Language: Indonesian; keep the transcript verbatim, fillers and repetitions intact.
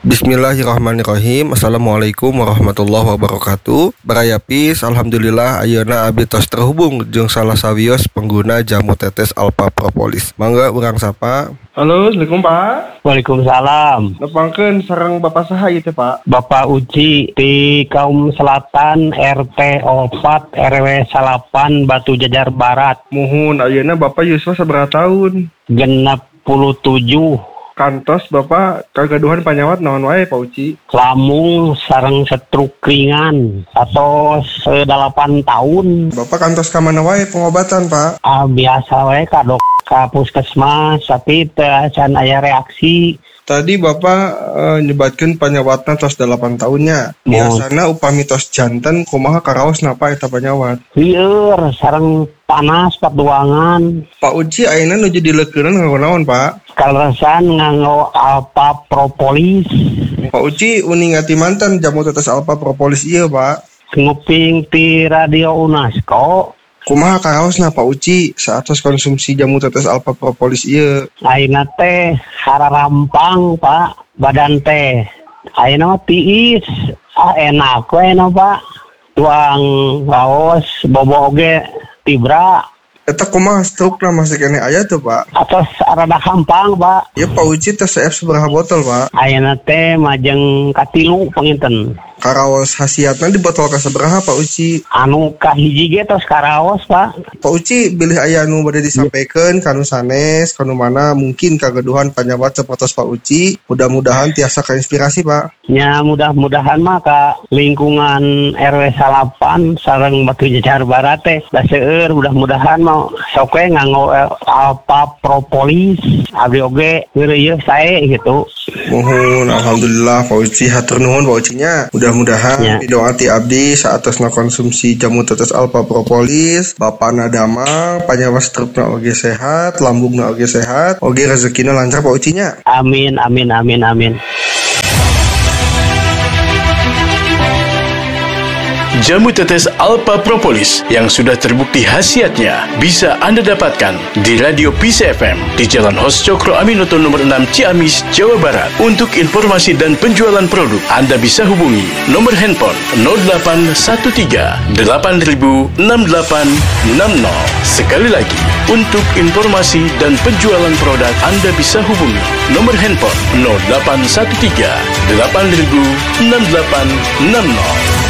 Bismillahirrahmanirrahim. Assalamualaikum warahmatullahi wabarakatuh. Barayapis, alhamdulillah ayeuna abdi tos terhubung jeung salah sawios pengguna jamu tetes Alpha Propolis. Mangga urang sapa. Halo, Assalamualaikum Pak. Waalaikumsalam. Nepangkeun sareng Bapak saha ieu teh Pak? Bapak Uci di Kaum Selatan R T opat R W salapan Batu Jajar Barat. Muhun ayeuna Bapak yuswa sabaraha taun? Genep puluh tujuh. Kantos Bapak kagaduhan panyawat naon wae Pak Uci? Lamung sareng stroke ringan atau delapan tahun. Bapak kantos ka mana wae pengobatan Pak? Ah, biasa wae ka dok ka puskesmas tapi teu can aya reaksi. Tadi Bapak uh, nyebatkeun panyawatna tos delapan tahunnya. Biasana upami tos janten kumaha karaos napa eta panyawat? Lieur sareng panas perduangan. Pak Uci ayeuna nuju dileukeurna nganggo naon Pak? Kaleresan nganggo Alpha Propolis. Pak Uci uning ngati mantan jamu tetes Alpha Propolis ieu Pak. Nguping ti radio UNESCO. Kumaha karaosna Pak Uci saatos konsumsi jamu tetes Alpha Propolis ieu? Ayeuna teh hararampang Pak, badan teh ayeuna tiis, ah enak we no Pak. Tuang laos bobo oge tibra. Eta kumaha stroke-na masih kene aya tuh Pak? Atos rada gampang Pak. Ya Pak Uci tes C F sabaraha botol Pak? Ayeuna teh majeng katilu panginten. Karaos hasiatna di botol ka sabaraha Pak Uci? Anu kahiji ge tos karaos Pak. Pak Uci bilih aya anu bade disampaikeun kanu sanes, kanu mana mungkin kagaduhan panyawat sapertos Pak Uci. Mudah-mudahan tiasa kainspirasi Pak. Ya mudah-mudahan mah ka lingkungan R W salapan sareng Batu Jajar Barat teh da seueur mudah-mudahan mah sok we nganggo Alpha Propolis abdi oge ngeureuyeuh sae gitu. Mohon alhamdulillah Pak Uci hatur nuhun Pak Ucinya. Mudah-mudahan ya. Didoati abdi saatosna konsumsi jamu tetes Alpha Propolis, bapana damang, panyawa strukna oge sehat, lambungna oge sehat, oge rezekina lancar Pak Ucinya. Amin amin amin amin. Jamu tetes Alpha Propolis yang sudah terbukti khasiatnya bisa Anda dapatkan di Radio Peace F M di Jalan Hos Cokro Aminoto nomor enam Ciamis, Jawa Barat. Untuk informasi dan penjualan produk, Anda bisa hubungi nomor handphone nol delapan satu tiga delapan nol enam delapan enam nol. Sekali lagi, untuk informasi dan penjualan produk, Anda bisa hubungi nomor handphone nol delapan satu tiga delapan nol enam delapan enam nol.